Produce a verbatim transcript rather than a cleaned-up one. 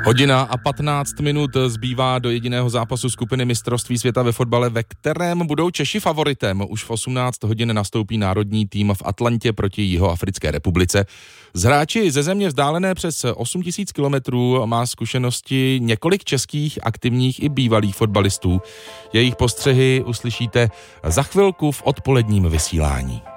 Hodina a patnáct minut zbývá do jediného zápasu skupiny mistrovství světa ve fotbale, ve kterém budou Češi favoritem. Už v osmnáct hodin nastoupí národní tým v Atlantě proti Jihoafrické republice. Z hráči ze země vzdálené přes osm tisíc kilometrů má zkušenosti několik českých aktivních i bývalých fotbalistů. Jejich postřehy uslyšíte za chvilku v odpoledním vysílání.